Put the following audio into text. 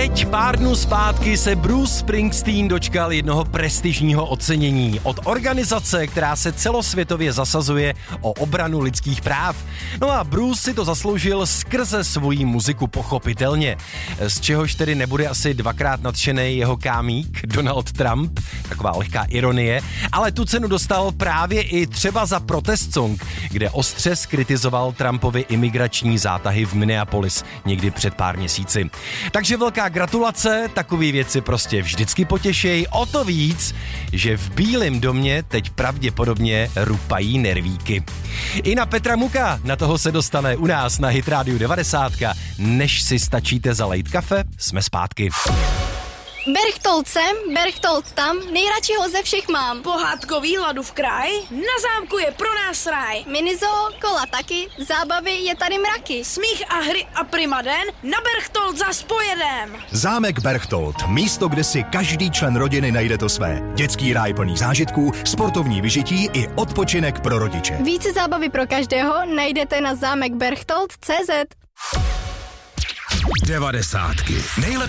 Teď pár dnů zpátky se Bruce Springsteen dočkal jednoho prestižního ocenění od organizace, která se celosvětově zasazuje o obranu lidských práv. No a Bruce si to zasloužil skrze svoji muziku pochopitelně, z čehož tedy nebude asi dvakrát nadšený jeho kámík Donald Trump, taková lehká ironie, ale tu cenu dostal právě i třeba za protest song, kde ostře zkritizoval Trumpovi imigrační zátahy v Minneapolis někdy před pár měsíci. Takže velká gratulace, takové věci prostě vždycky potěšej, o to víc, že v Bílém domě teď pravděpodobně rupají nervíky. I na Petra Muka, na toho se dostane u nás na Hit Radio 90. Než si stačíte zalejt kafe, jsme zpátky. Berchtold sem, Berchtold tam, nejradši ho ze všech mám. Pohádkový hladu v kraj, na zámku je pro nás ráj. Minizoo, kola taky, zábavy je tady mraky. Smích a hry a primaden, na Berchtold zas pojedem. Zámek Berchtold, místo, kde si každý člen rodiny najde to své. Dětský ráj plný zážitků, sportovní vyžití i odpočinek pro rodiče. Více zábavy pro každého najdete na zámekberchtold.cz. 90.